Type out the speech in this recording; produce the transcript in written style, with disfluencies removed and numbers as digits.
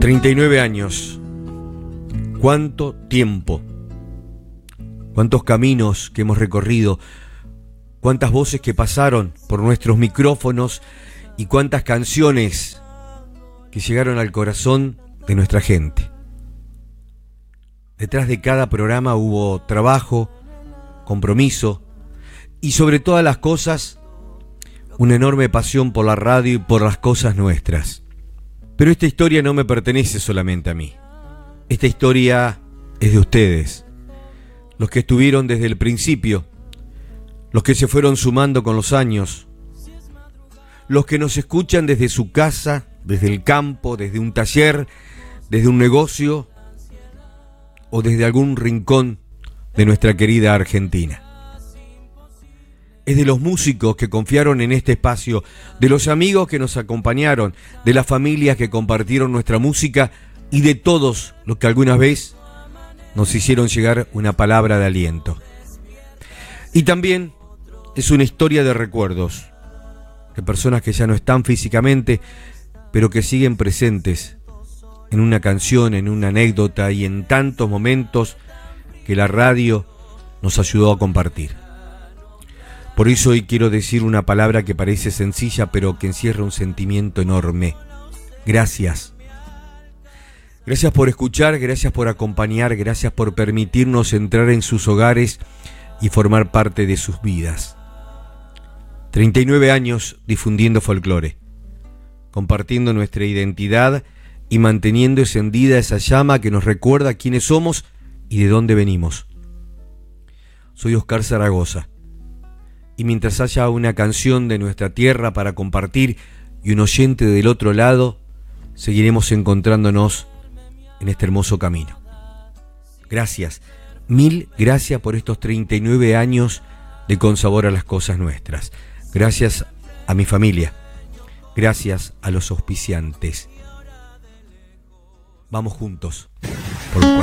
39 años. ¿Cuánto tiempo? ¿Cuántos caminos que hemos recorrido? ¿Cuántas voces que pasaron por nuestros micrófonos? ¿Y cuántas canciones que llegaron al corazón de nuestra gente? Detrás de cada programa hubo trabajo, compromiso y sobre todas las cosas una enorme pasión por la radio y por las cosas nuestras. Pero esta historia no me pertenece solamente a mí. Esta historia es de ustedes, los que estuvieron desde el principio, los que se fueron sumando con los años, los que nos escuchan desde su casa, desde el campo, desde un taller, desde un negocio o desde algún rincón de nuestra querida Argentina. Es de los músicos que confiaron en este espacio, de los amigos que nos acompañaron, de las familias que compartieron nuestra música y de todos los que alguna vez nos hicieron llegar una palabra de aliento. Y también es una historia de recuerdos, de personas que ya no están físicamente, pero que siguen presentes en una canción, en una anécdota y en tantos momentos que la radio nos ayudó a compartir. Por eso hoy quiero decir una palabra que parece sencilla, pero que encierra un sentimiento enorme. Gracias. Gracias por escuchar, gracias por acompañar, gracias por permitirnos entrar en sus hogares y formar parte de sus vidas. 39 años difundiendo folclore, compartiendo nuestra identidad y manteniendo encendida esa llama que nos recuerda quiénes somos y de dónde venimos. Soy Oscar Zaragoza. Y mientras haya una canción de nuestra tierra para compartir y un oyente del otro lado, seguiremos encontrándonos en este hermoso camino. Gracias, mil gracias por estos 39 años de Con Sabor a las Cosas Nuestras. Gracias a mi familia, gracias a los auspiciantes. Vamos juntos por